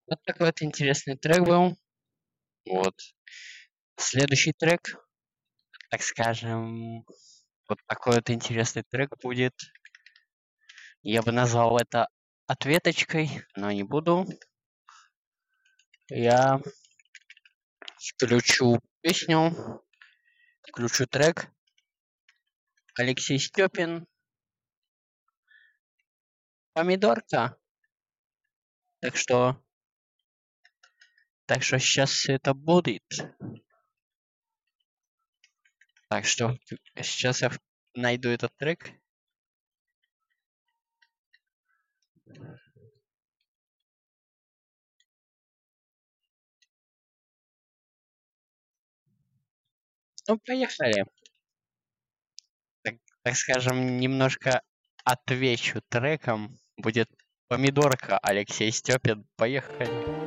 Вот такой вот интересный трек был. Вот. Следующий трек, так скажем, вот такой вот интересный трек будет. Я бы назвал это ответочкой, но не буду. Я включу песню, включу трек. Алексей Степин, помидорка. Так что, сейчас все это будет. Так что сейчас я найду этот трек. Ну, поехали. Так скажем, немножко отвечу треком. Будет помидорка Алексей Степин. Поехали.